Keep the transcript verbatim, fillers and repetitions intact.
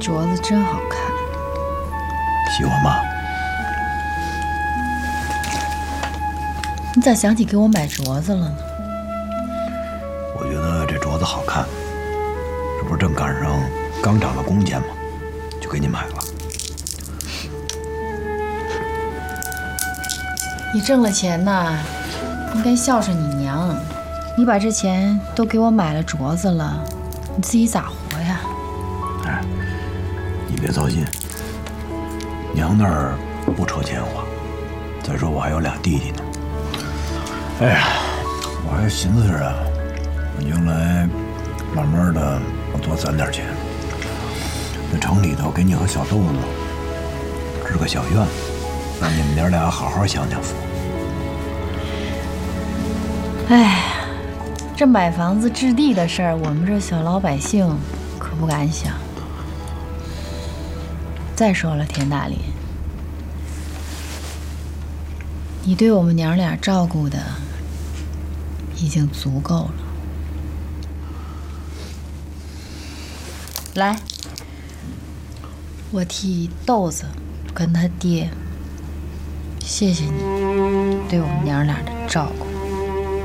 镯子真好看。 喜欢吗？ 你咋想起给我买镯子了呢？ 我觉得这镯子好看，这不是正赶上刚涨了工钱吗？就给你买了。 你挣了钱呐，应该孝顺你娘。你把这钱都给我买了镯子了，你自己咋活呀？ 哎，你别操心，娘那儿不愁钱花。再说我还有俩弟弟呢。哎呀，我还寻思着啊，我将来慢慢的我多攒点钱，在城里头给你和小豆子支个小院，让你们娘俩好好享享福。 哎呀，这买房子置地的事儿，我们这小老百姓可不敢想。再说了，田大林，你对我们娘俩照顾的已经足够了。来，我替豆子跟他爹谢谢你对我们娘俩的照顾。